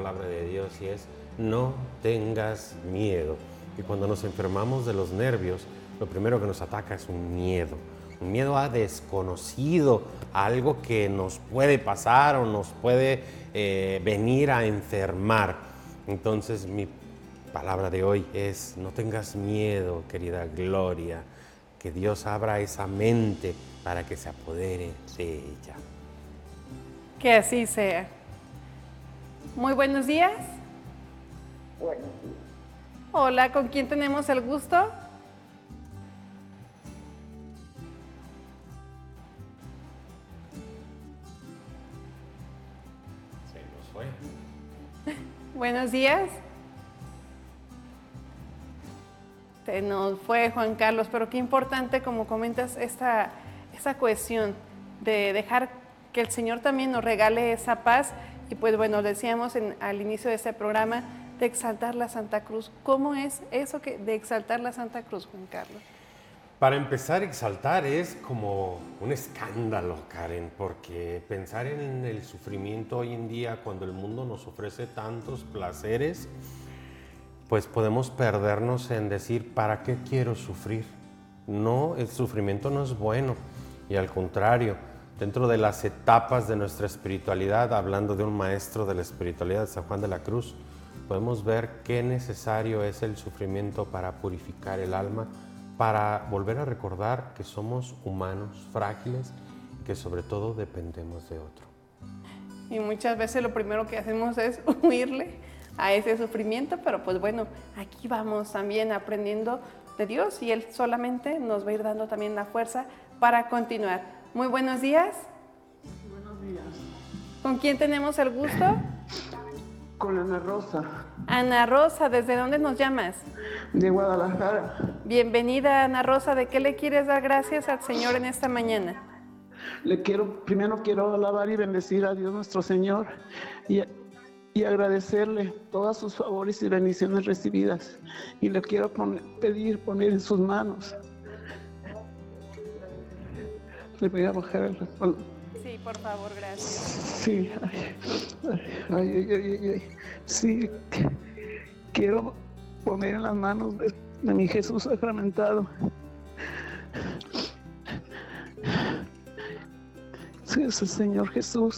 palabra de Dios y es: no tengas miedo. Y cuando nos enfermamos de los nervios, lo primero que nos ataca es un miedo a desconocido, a algo que nos puede pasar o nos puede venir a enfermar. Entonces mi palabra de hoy es: no tengas miedo, querida Gloria, que Dios abra esa mente para que se apodere de ella. Que así sea. Muy buenos días. Buenos días. Hola, ¿con quién tenemos el gusto? Se nos fue. Buenos días. Se nos fue Juan Carlos, pero qué importante, como comentas, esa cohesión de dejar que el Señor también nos regale esa paz. Y pues bueno, decíamos al inicio de este programa de exaltar la Santa Cruz. ¿Cómo es eso de exaltar la Santa Cruz, Juan Carlos? Para empezar, exaltar es como un escándalo, Karen, porque pensar en el sufrimiento hoy en día, cuando el mundo nos ofrece tantos placeres, pues podemos perdernos en decir: ¿para qué quiero sufrir? No, el sufrimiento no es bueno, y al contrario, dentro de las etapas de nuestra espiritualidad, hablando de un maestro de la espiritualidad, San Juan de la Cruz, podemos ver qué necesario es el sufrimiento para purificar el alma, para volver a recordar que somos humanos frágiles y que sobre todo dependemos de otro. Y muchas veces lo primero que hacemos es huirle a ese sufrimiento, pero pues bueno, aquí vamos también aprendiendo de Dios y Él solamente nos va a ir dando también la fuerza para continuar. Muy buenos días. Buenos días. ¿Con quién tenemos el gusto? Con Ana Rosa, Ana Rosa, ¿desde dónde nos llamas? de Guadalajara. Bienvenida, Ana Rosa. ¿De qué le quieres dar gracias al Señor en esta mañana? Primero quiero alabar y bendecir a Dios nuestro Señor y agradecerle todos sus favores y bendiciones recibidas. Y le quiero pedir poner en sus manos. Le voy a bajar el respaldo. Sí, por favor, gracias. Sí, ay. Sí, quiero poner en las manos de mi Jesús sacramentado. Sí, ese Señor Jesús,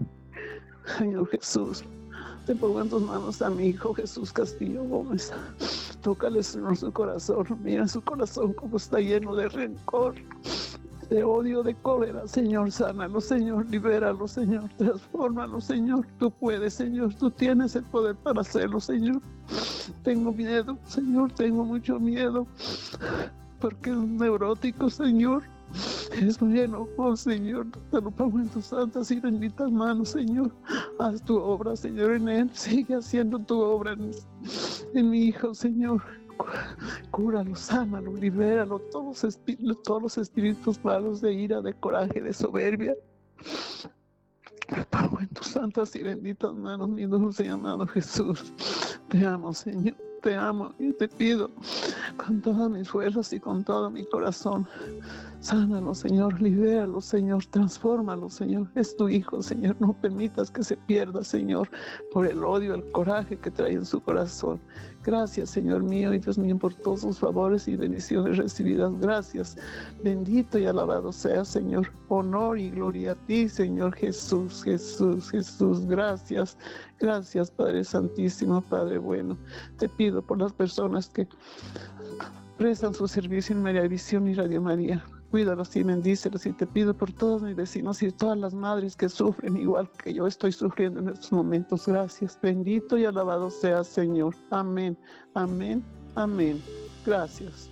te pongo en tus manos a mi hijo Jesús Castillo Gómez. Tócale, Señor, su corazón. Mira su corazón como está lleno de rencor, de odio, de cólera. Señor, sánalo, Señor, libéralo, Señor, transfórmalo, Señor. Tú puedes, Señor, tú tienes el poder para hacerlo, Señor. Tengo miedo, Señor, tengo mucho miedo, porque es un neurótico, Señor. Es muy enojado, Señor. Te lo pongo en tus santas y benditas manos, Señor. Haz tu obra, Señor, en él. Sigue haciendo tu obra en mi hijo, Señor. Cúralo, sánalo, libéralo, todos los espíritus malos de ira, de coraje, de soberbia. Me pongo en tus santas y benditas manos, mi dulce y amado Jesús. Te amo, Señor, te amo y te pido con todas mis fuerzas y con todo mi corazón. Sánalo, Señor, libéralo, Señor, transfórmalo, Señor. Es tu hijo, Señor, no permitas que se pierda, Señor, por el odio, el coraje que trae en su corazón. Gracias, Señor mío y Dios mío, por todos sus favores y bendiciones recibidas. Gracias. Bendito y alabado sea, Señor. Honor y gloria a ti, Señor Jesús, Jesús, Jesús. Gracias. Gracias, Padre Santísimo, Padre bueno. Te pido por las personas que prestan su servicio en María Visión y Radio María. Cuídalos y bendícelos, y te pido por todos mis vecinos y todas las madres que sufren igual que yo estoy sufriendo en estos momentos. Gracias. Bendito y alabado sea, Señor. Amén, amén, amén. Gracias.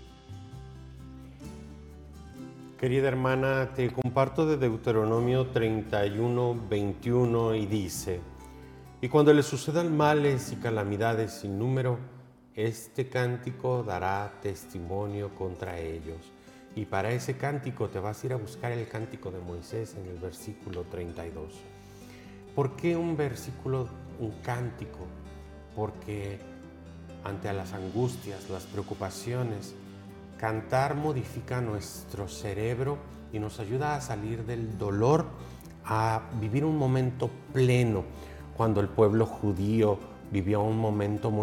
Querida hermana, te comparto de Deuteronomio 31, 21 y dice: y cuando les sucedan males y calamidades sin número, este cántico dará testimonio contra ellos. Y para ese cántico te vas a ir a buscar el cántico de Moisés en el versículo 32. ¿Por qué un cántico? Porque ante las angustias, las preocupaciones, cantar modifica nuestro cerebro y nos ayuda a salir del dolor, a vivir un momento pleno, cuando el pueblo judío vivió un momento muy